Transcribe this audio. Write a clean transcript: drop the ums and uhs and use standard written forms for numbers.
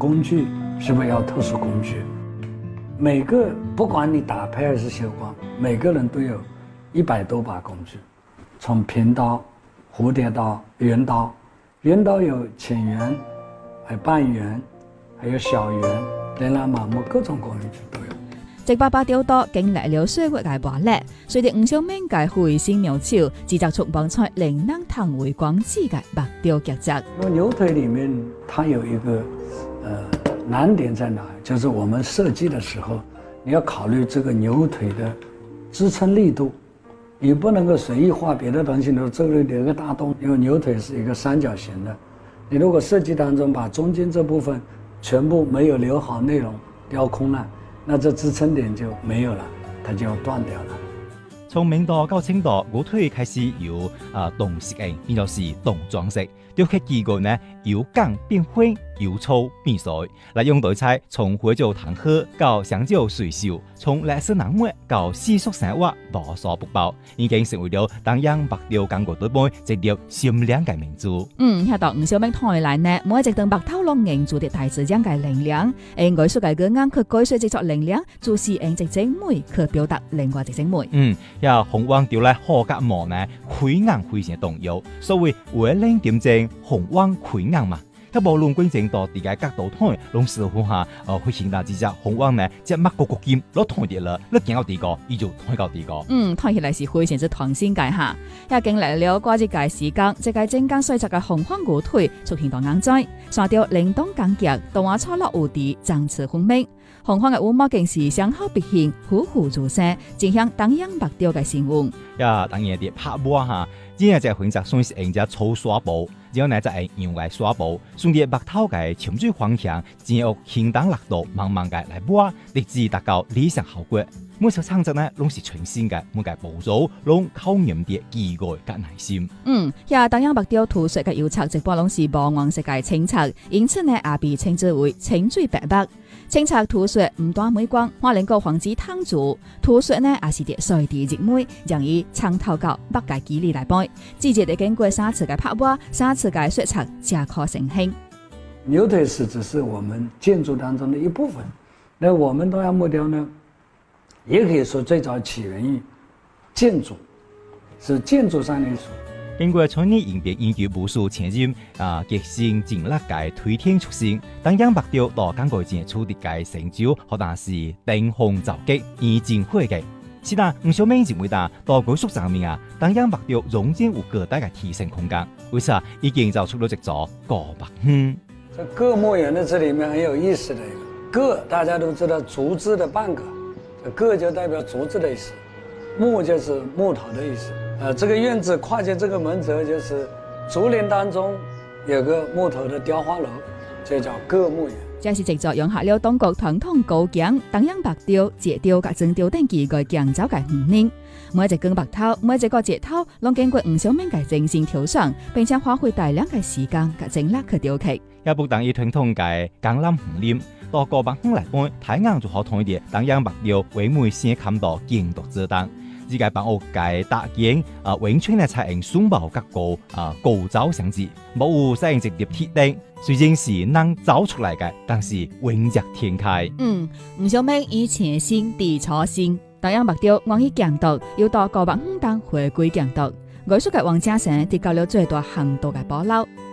工具是不是要特殊工具？每个不管你打胚还是修光，每个人都有100多把工具，从平刀、蝴蝶刀、圆刀，圆刀有浅圆，还有半圆，还有小圆，琳琅满目，各种工具都有。 这把雕刀经历了岁月嘅磨练，随着吴小明嘅绘声描手，制作出帮出令人叹为观止嘅木雕杰作。 牛腿里面它有一个难点在哪？就是我们设计的时候，你要考虑这个牛腿的支撑力度，你不能够随意画别的东西呢。这里留个大洞，因为牛腿是一个三角形的，你如果设计当中把中间这部分全部没有留好内容，雕空了，那这支撑点就没有了，它就要断掉了。 从明代到清代，牛腿开始由动石型变作是动装饰，雕刻技艺呢由钢变灰，由粗变碎，来用台菜从火椒糖喝到香蕉水烧，从历史人物到世俗生活无所不包，已经成为了东洋木雕工具队杯值得闪亮嘅明珠。 遐度吳小明台來呢，每一隻燈白頭龍凝住啲大自然嘅力量，藝術嘅個眼去改說製作力量，就是用一種美去表達另外一種美。 紅黃雕咧好甲模呢，開眼非常重要，所謂為令點正紅黃開眼嘛。佢無論觀正到啲嘅角度睇，攏師傅下去顯達只紅黃呢，只乜個尖，攞台啲啦，你見到啲個，伊就睇到啲個。 睇起來是非常之創新界下，也經歷了過一屆時間，這個正間衰雜嘅紅黃牛腿出現到眼仔，刷掉靈動感極，動畫錯落無敵，層次分明。紅黃嘅烏毛更是相好別形，虎虎助聲，正向東洋木雕嘅形容。 當然啲拍波下，只係隻選擇算是用隻粗刷布。然後呢就係用嘅刷布，順住木頭嘅潛水方向，只有輕當力度慢慢嘅來摸，直至達到理想效果。每首創作呢，攏是全新嘅，每個步驟攏考驗啲技藝跟耐心。 東洋木雕塗色嘅油漆直播攏是無顏色嘅青漆，因此呢也被稱之為清水白木。青漆塗色唔單美觀，還能夠防止燙鑄。塗色呢也是啲隨地熱美，讓以長頭角木嘅肌理來背，直接地經過3次嘅拍磨，3次嘅刷漆，加可成型。 牛腿是只是我們建築當中的一部分，那我們東洋木雕呢，也可以說最早起源於建築，是建築上的藝術。 經過從你應別研究無數前人極性盡力嘅推天出新，東洋木雕到港國前出啲嘅成就，可能是登峰造極，而精會嘅。是但吳小明認為到藝術上面東洋木雕仍然有巨大嘅提升空間。為啥已經造出了一座葛木園？ 這葛木園的這裡面很有意思的一個葛，大家都知道竹子的半個，這葛就代表竹子的意思，木就是木頭的意思。這個院子跨界這個門澤就是竹林當中有個木頭的雕花樓，就叫葛木園。 這是製作融合了中國傳統高強東洋木雕、節雕及整雕等技藝釀造嘅5年。每一根木頭、每一個節頭，攏經過吳小明嘅精心挑選，並且花費大量嘅時間及精力去雕刻。 也不等於傳統嘅江南紅林，到葛木園來看，睇眼就好睇啲東洋木雕唯美先看到勁獨之當。呢個幫我嘅搭建完全係採用松毛結構構造相似，冇使用直接鐵釘，雖然是能造出來嘅，但是永澤天開。 吳小明以前先地初心，東洋木雕往以強獨，要到葛木園當回歸強獨，藝術嘅王家成跌到了最大限度嘅保留。